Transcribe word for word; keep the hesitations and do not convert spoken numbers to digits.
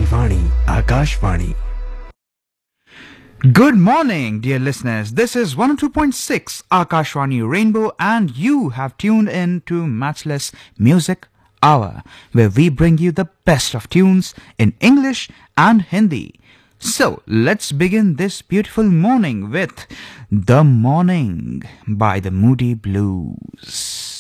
Akashvani, Akashvani. Good morning, dear listeners. This is one oh two point six Akashvani Rainbow, and you have tuned in to Matchless Music Hour, where we bring you the best of tunes in English and Hindi. So, let's begin this beautiful morning with The Morning by the Moody Blues.